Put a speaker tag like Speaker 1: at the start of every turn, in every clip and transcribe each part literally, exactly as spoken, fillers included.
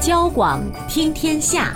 Speaker 1: 交广听天下。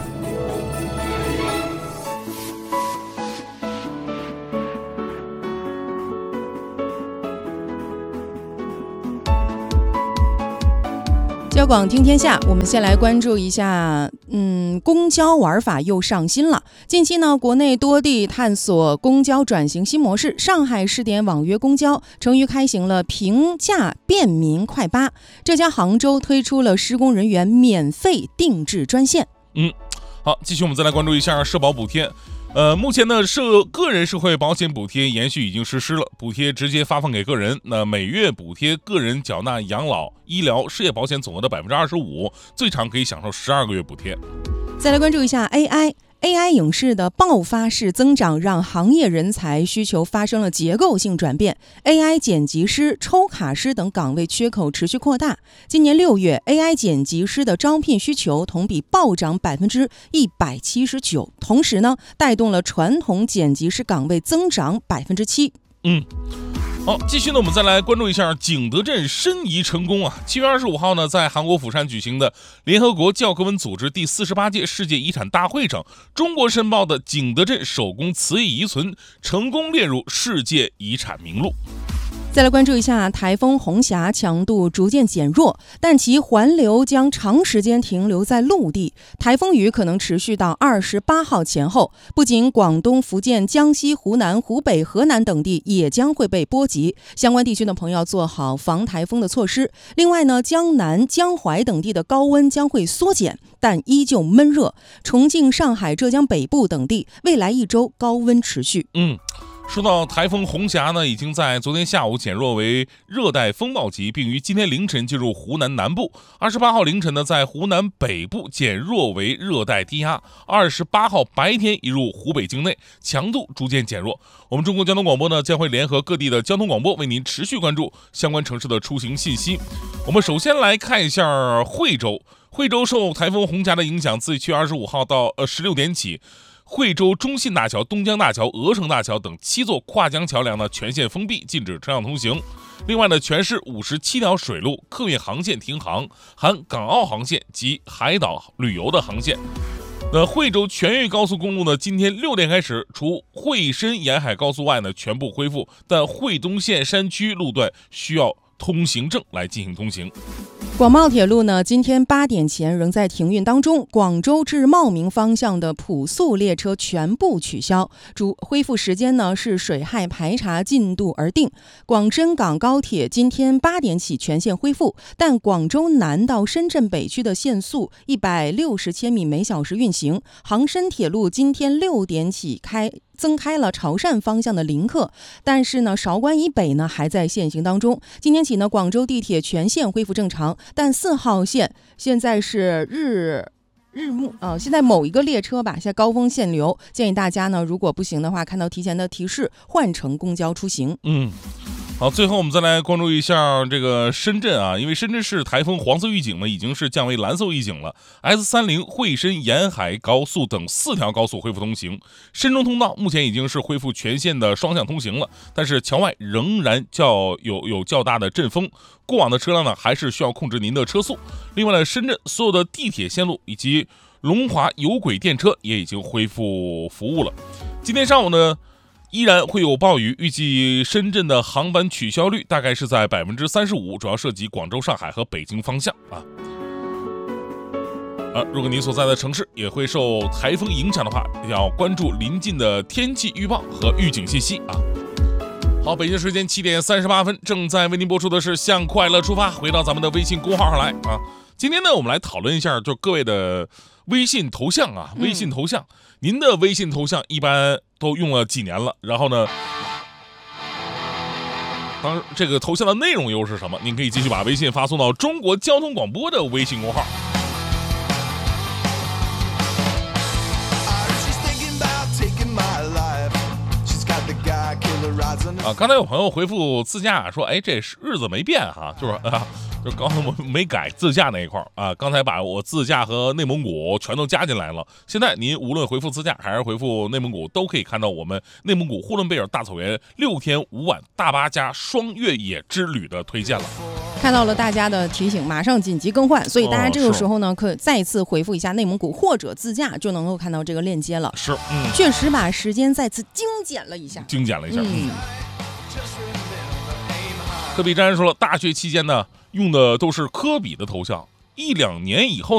Speaker 2: 交广听天下，我们先来关注一下，嗯，公交玩法又上新了。近期呢，国内多地探索公交转型新模式，上海试点网约公交，成渝开行了平价便民快八，浙江杭州推出了施工人员免费定制专线。
Speaker 3: 嗯，好，继续我们再来关注一下社保补贴。呃，目前呢，社个人社会保险补贴延续已经实施了，补贴直接发放给个人，那每月补贴个人缴纳养老、医疗、失业保险总额的百分之二十五，最长可以享受十二个月补贴。
Speaker 2: 再来关注一下 A I。A I 影视的爆发式增长让行业人才需求发生了结构性转变 ，A I 剪辑师、抽卡师等岗位缺口持续扩大。今年六月 ，A I 剪辑师的招聘需求同比暴涨百分之一百七十九，同时呢，带动了传统剪辑师岗位增长百分之七。
Speaker 3: 嗯。好，继续呢，我们再来关注一下景德镇申遗成功啊！七月二十五号呢，在韩国釜山举行的联合国教科文组织第四十八届世界遗产大会上，中国申报的景德镇手工瓷艺遗存成功列入世界遗产名录。
Speaker 2: 再来关注一下台风红霞强度逐渐减弱，但其环流将长时间停留在陆地，台风雨可能持续到二十八号前后。不仅广东、福建、江西、湖南、湖北、河南等地也将会被波及，相关地区的朋友要做好防台风的措施。另外呢，江南、江淮等地的高温将会缩减，但依旧闷热。重庆、上海、浙江北部等地未来一周高温持续。
Speaker 3: 嗯。说到台风红霞呢，已经在昨天下午减弱为热带风暴级，并于今天凌晨进入湖南南部。二十八号凌晨呢，在湖南北部减弱为热带低压。二十八号白天移入湖北境内，强度逐渐减弱。我们中国交通广播呢，将会联合各地的交通广播，为您持续关注相关城市的出行信息。我们首先来看一下惠州。惠州受台风红霞的影响，自七月二十五号到呃十六点起。惠州中信大桥、东江大桥、鹅城大桥等七座跨江桥梁呢全线封闭，禁止车辆通行。另外呢，全市五十七条水路客运航线停航，含港澳航线及海岛旅游的航线。那惠州全域高速公路呢，今天六点开始，除惠深沿海高速外呢，全部恢复，但惠东县山区路段需要通行证来进行通行。
Speaker 2: 广茂铁路呢，今天八点前仍在停运当中。广州至茂名方向的普速列车全部取消，主恢复时间呢是水害排查进度而定。广深港高铁今天八点起全线恢复，但广州南到深圳北区的限速一百六十千米每小时运行。杭深铁路今天六点起开。增开了潮汕方向的临客，但是呢，韶关以北呢还在限行当中。今天起呢，广州地铁全线恢复正常，但四号线现在是日日暮呃，现在某一个列车吧，现在高峰限流，建议大家呢，如果不行的话，看到提前的提示，换乘公交出行。
Speaker 3: 嗯。好，最后我们再来关注一下这个深圳啊，因为深圳市台风黄色预警呢已经是降为蓝色预警了。S 三十 惠深沿海高速等四条高速恢复通行，深中通道目前已经是恢复全线的双向通行了，但是桥外仍然较有有较大的阵风，过往的车辆呢还是需要控制您的车速。另外呢，深圳所有的地铁线路以及龙华有轨电车也已经恢复服务了。今天上午呢，依然会有暴雨，预计深圳的航班取消率大概是在百分之三十五，主要涉及广州、上海和北京方向啊。啊，如果您所在的城市也会受台风影响的话，要关注临近的天气预报和预警信息啊。好，北京时间七点三十八分，正在为您播出的是《向快乐出发》，回到咱们的微信公号上来啊。今天呢，我们来讨论一下，就各位的微信头像啊，微信头像，嗯、您的微信头像一般都用了几年了？然后呢，当然这个头像的内容又是什么？您可以继续把微信发送到中国交通广播的微信公号。啊，刚才有朋友回复自驾说，哎，这日子没变哈，就是啊，就刚才我没改自驾那一块啊，刚才把我自驾和内蒙古全都加进来了。现在您无论回复自驾还是回复内蒙古，都可以看到我们内蒙古呼伦贝尔大草原六天五晚大巴加双越野之旅的推荐了。
Speaker 2: 看到了大家的提醒，马上紧急更换，所以大家这个时候呢，
Speaker 3: 哦、
Speaker 2: 可以再次回复一下内蒙古或者自驾，就能够看到这个链接了。
Speaker 3: 是，嗯，
Speaker 2: 确实把时间再次精简了一下，
Speaker 3: 精简了一下。
Speaker 2: 嗯。
Speaker 3: 科比詹说了，大学期间呢，用的都是科比的头像，一两年以后呢。